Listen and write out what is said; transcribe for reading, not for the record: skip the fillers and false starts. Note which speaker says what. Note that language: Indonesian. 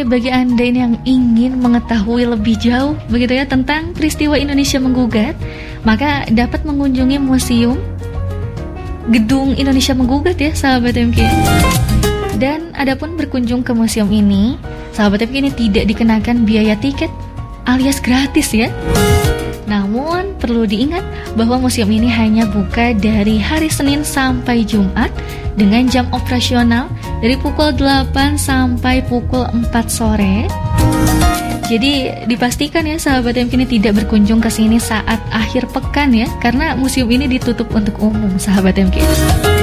Speaker 1: Jadi bagi Anda ini yang ingin mengetahui lebih jauh begitu ya tentang peristiwa Indonesia Menggugat, maka dapat mengunjungi Museum Gedung Indonesia Menggugat ya sahabat MK. Dan adapun berkunjung ke museum ini, sahabat MK, ini tidak dikenakan biaya tiket alias gratis ya. Namun perlu diingat bahwa museum ini hanya buka dari hari Senin sampai Jumat dengan jam operasional dari pukul 8 sampai pukul 4 sore. Jadi dipastikan ya sahabat MK ini tidak berkunjung ke sini saat akhir pekan ya, karena museum ini ditutup untuk umum sahabat MK.